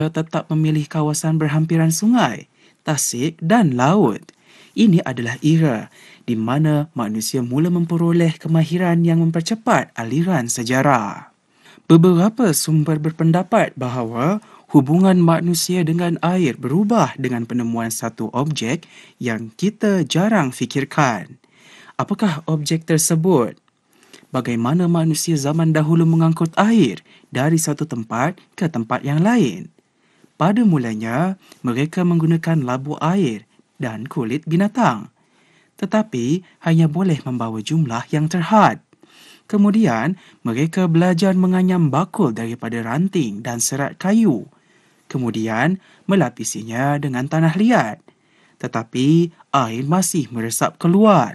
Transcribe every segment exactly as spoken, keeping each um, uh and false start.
tetap memilih kawasan berhampiran sungai, tasik dan laut. Ini adalah era di mana manusia mula memperoleh kemahiran yang mempercepat aliran sejarah. Beberapa sumber berpendapat bahawa hubungan manusia dengan air berubah dengan penemuan satu objek yang kita jarang fikirkan. Apakah objek tersebut? Bagaimana manusia zaman dahulu mengangkut air dari satu tempat ke tempat yang lain? Pada mulanya, mereka menggunakan labu air dan kulit binatang, tetapi hanya boleh membawa jumlah yang terhad. Kemudian, mereka belajar menganyam bakul daripada ranting dan serat kayu. Kemudian, melapisinya dengan tanah liat. Tetapi, air masih meresap keluar.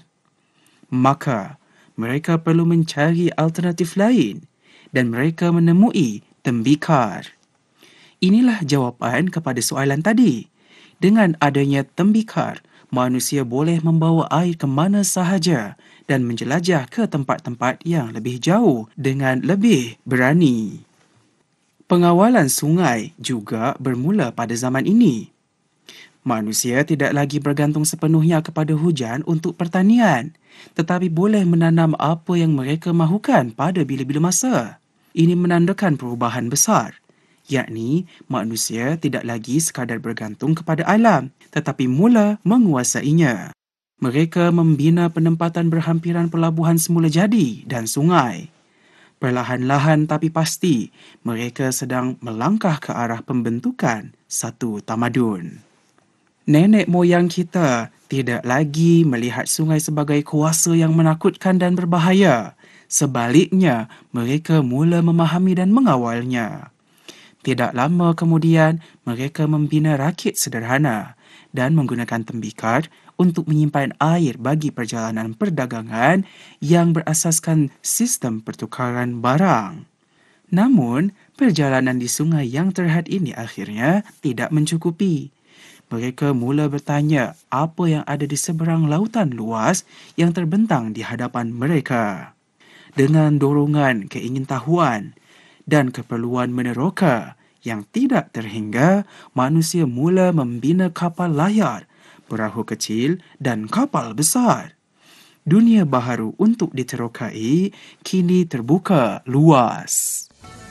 Maka, mereka perlu mencari alternatif lain dan mereka menemui tembikar. Inilah jawapan kepada soalan tadi. Dengan adanya tembikar, manusia boleh membawa air ke mana sahaja dan menjelajah ke tempat-tempat yang lebih jauh dengan lebih berani. Pengawalan sungai juga bermula pada zaman ini. Manusia tidak lagi bergantung sepenuhnya kepada hujan untuk pertanian, tetapi boleh menanam apa yang mereka mahukan pada bila-bila masa. Ini menandakan perubahan besar, yakni manusia tidak lagi sekadar bergantung kepada alam, tetapi mula menguasainya. Mereka membina penempatan berhampiran pelabuhan semula jadi dan sungai. Perlahan-lahan tapi pasti, mereka sedang melangkah ke arah pembentukan satu tamadun. Nenek moyang kita tidak lagi melihat sungai sebagai kuasa yang menakutkan dan berbahaya. Sebaliknya, mereka mula memahami dan mengawalnya. Tidak lama kemudian, mereka membina rakit sederhana dan menggunakan tembikar untuk menyimpan air bagi perjalanan perdagangan yang berasaskan sistem pertukaran barang. Namun, perjalanan di sungai yang terhad ini akhirnya tidak mencukupi. Mereka mula bertanya apa yang ada di seberang lautan luas yang terbentang di hadapan mereka. Dengan dorongan keingintahuan dan keperluan meneroka yang tidak terhingga, manusia mula membina kapal layar, perahu kecil dan kapal besar. Dunia baharu untuk diterokai kini terbuka luas.